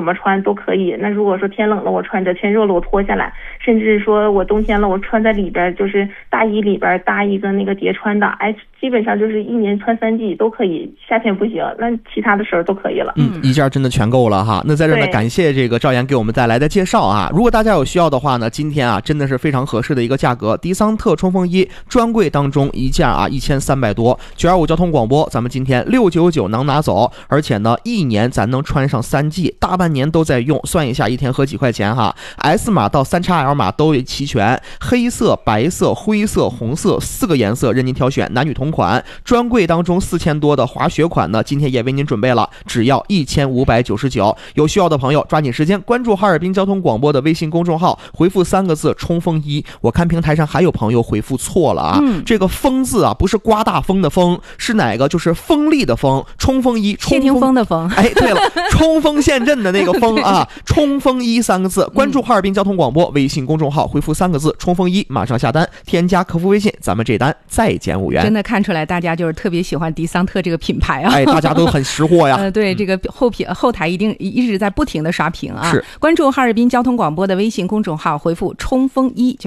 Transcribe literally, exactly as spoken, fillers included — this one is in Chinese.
么穿都可以。那如果说天冷了我穿着，天热了我脱下来，甚至说我冬天了我穿在里边，就是大衣里边搭一个那个叠穿的，哎，基本上就是一年穿三季都可以。夏天不行，那其他的时候都可以了。 嗯，一件真的全够了哈。那在这呢，感谢这个赵岩给我们带来的介绍啊。如果大家有需要的话呢，今天啊真的是非常合适的一个价格，迪桑特冲锋衣专柜当中一件啊一千三百多，九二五交通广播，咱们今天六九九能拿走，而且呢一年咱能穿上三季，大半年都在用，算一下一天合几块钱哈。S 码到 三 X L 码都有齐全，黑色、白色、灰色、红色四个颜色任您挑选，男女同款。专柜当中四千多的滑雪款呢，今天也为您准备了，只要一千五百九十九。有需要的朋友抓紧时间关注哈尔滨交通广播的微信公众号，回复三个字冲锋衣。我看平台上还有朋友回复错了啊，嗯、这个风字啊不是刮大风的风，是哪个？就是锋利的锋，冲锋衣， 谢霆锋的锋。 哎，对了，冲锋陷阵的那个锋啊，冲锋衣三个字。关注哈尔滨交通广播微信公众号，回复三个字冲锋衣，马上下单，添加客服微信，咱们这单再减五元。 真的看出来大家就是特别喜欢迪桑特这个品牌啊， 哎，大家都很识货呀。 呃，对，这个后品后台一定一直在不停的刷屏啊。 是， 关注哈尔滨交通广播的微信公众号，回复冲锋衣就